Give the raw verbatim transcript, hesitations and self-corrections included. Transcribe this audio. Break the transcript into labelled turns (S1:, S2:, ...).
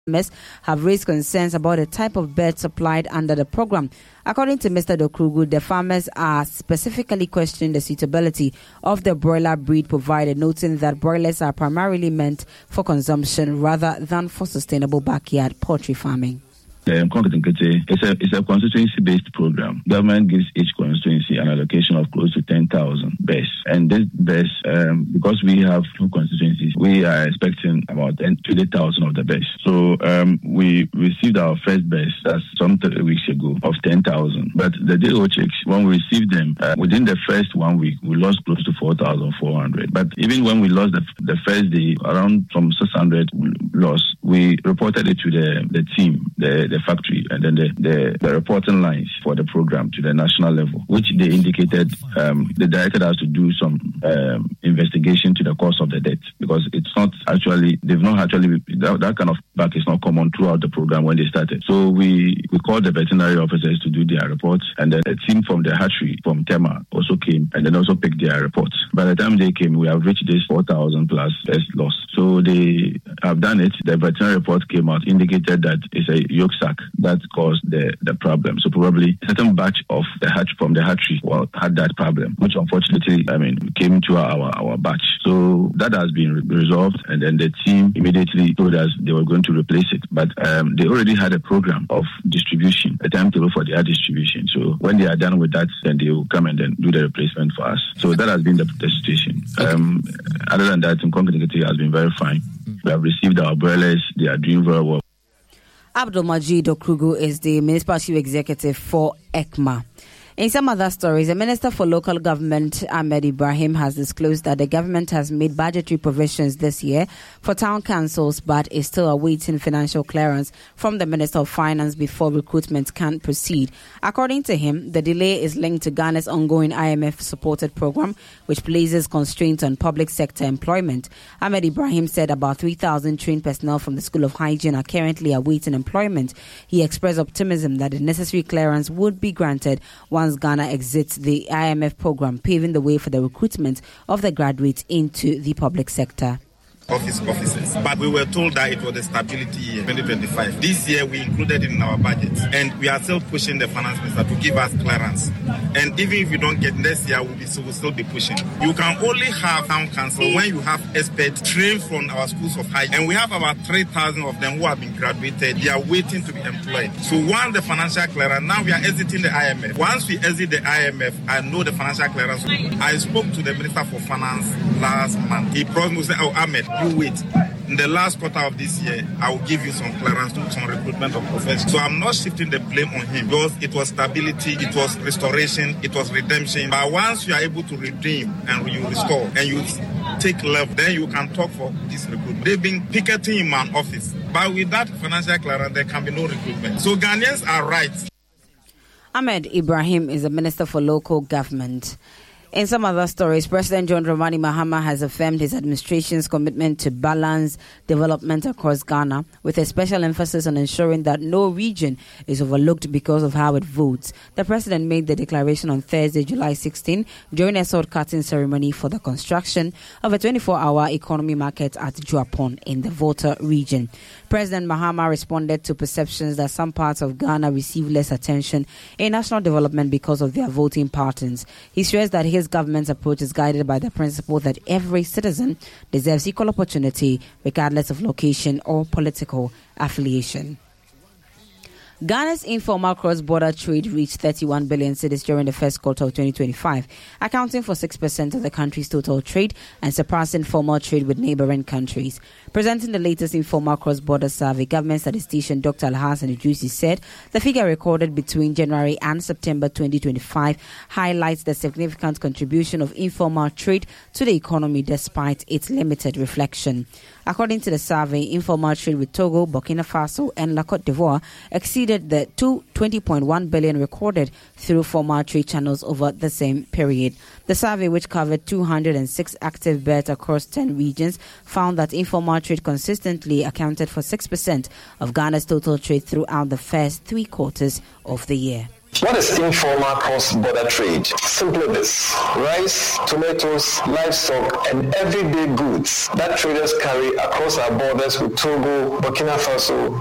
S1: Farmers have raised concerns about the type of bird supplied under the program. According to Mister Dokurugu, the farmers are specifically questioning the suitability of the broiler breed provided, noting that broilers are primarily meant for consumption rather than for sustainable backyard poultry farming.
S2: Um, it's a it's a constituency-based program. Government gives each constituency an allocation of close to ten thousand birds. And this birds, um, because we have two constituencies, we are expecting about twenty thousand of the birds. So um, we received our first birds, that's some three weeks ago, of ten thousand. But the D O chicks, when we received them, uh, within the first one week, we lost close to four thousand four hundred. But even when we lost the, the first day, around from six hundred lost, we reported it to the, the team, the the factory, and then the, the, the reporting lines for the program to the national level, which they indicated um, they directed us to do some um, investigation to the cause of the death, because it's not actually, they've not actually, that, that kind of back is not common throughout the program when they started. So we, we called the veterinary officers to do their reports, and then a team from the hatchery, from Tema, also came, and then also picked their reports. By the time they came, we have reached this four thousand plus first loss. So they have done it. The veterinary report came out, indicated that it's a yolk sac that caused the, the problem. So probably a certain batch of the hatch from the hatchery well, had that problem, which unfortunately, I mean, came into our, our batch. So that has been re- resolved, and then the team immediately told us they were going to replace it. But um, they already had a program of distribution, a timetable for their distribution. So when they are done with that, then they will come and then do the replacement for us. So that has been the, the situation. Um, other than that, Nkonkoni has been very fine. We have received our broilers. They are doing very well.
S1: Abdul Majid Dokurugu is the Municipal Chief Executive for E C M A. In some other stories, the Minister for Local Government, Ahmed Ibrahim, has disclosed that the government has made budgetary provisions this year for town councils, but is still awaiting financial clearance from the Minister of Finance before recruitment can proceed. According to him, the delay is linked to Ghana's ongoing I M F-supported program, which places constraints on public sector employment. Ahmed Ibrahim said about three thousand trained personnel from the School of Hygiene are currently awaiting employment. He expressed optimism that the necessary clearance would be granted once Ghana exits the I M F program, paving the way for the recruitment of the graduates into the public sector.
S3: Office officers, but we were told that it was the stability year twenty twenty-five. This year we included it in our budget, and we are still pushing the finance minister to give us clearance. And even if you don't get next year, we'll, be, so we'll still be pushing. You can only have town council when you have experts trained from our schools of high, and we have about three thousand of them who have been graduated. They are waiting to be employed. So once the financial clearance, now we are exiting the I M F. Once we exit the I M F, I know the financial clearance. I spoke to the Minister for Finance last month. He promised me, oh Ahmed, you wait. In the last quarter of this year, I will give you some clearance to some recruitment of professionals. So I'm not shifting the blame on him, because it was stability, it was restoration, it was redemption. But once you are able to redeem and you restore and you take level, then you can talk for this recruitment. They've been picketing in my office, but with that financial clearance, there can be no recruitment. So Ghanaians are right.
S1: Ahmed Ibrahim is the Minister for Local Government. In some other stories, President John Dramani Mahama has affirmed his administration's commitment to balance development across Ghana, with a special emphasis on ensuring that no region is overlooked because of how it votes. The president made the declaration on Thursday, July sixteenth, during a sword-cutting ceremony for the construction of a twenty-four hour economy market at Juapon in the Volta region. President Mahama responded to perceptions that some parts of Ghana receive less attention in national development because of their voting patterns. He stressed that his government's approach is guided by the principle that every citizen deserves equal opportunity regardless of location or political affiliation. Ghana's informal cross-border trade reached thirty-one billion cedis during the first quarter of twenty twenty-five, accounting for six percent of the country's total trade and surpassing formal trade with neighboring countries. Presenting the latest informal cross-border survey, government statistician Doctor Alhassan Idrisi said the figure recorded between January and September twenty twenty-five highlights the significant contribution of informal trade to the economy despite its limited reflection. According to the survey, informal trade with Togo, Burkina Faso and La Côte d'Ivoire exceeded the twenty point one billion recorded through formal trade channels over the same period. The survey, which covered two hundred six active birds across ten regions, found that informal trade consistently accounted for six percent of Ghana's total trade throughout the first three quarters of the year.
S4: What is informal cross-border trade? Simply this: rice, tomatoes, livestock, and everyday goods that traders carry across our borders with Togo, Burkina Faso,